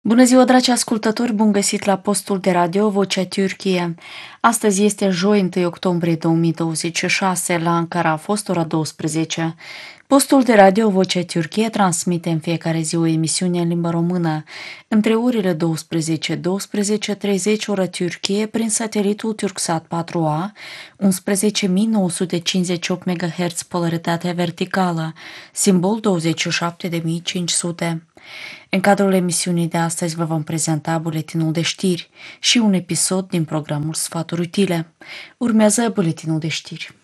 Bună ziua, dragi ascultători, bun găsit la postul de radio Vocea Türkiye. Astăzi este joi, 1 octombrie 2026, la Ankara a fost ora 12. Postul de radio Vocea Türkiye transmite în fiecare zi o emisiune în limba română, între orele 12-12:30 ora Türkiye, prin satelitul Turksat 4A, 11.958 MHz polaritatea verticală, simbol 27.500. În cadrul emisiunii de astăzi vă vom prezenta buletinul de știri și un episod din programul Sfaturi Utile. Urmează buletinul de știri.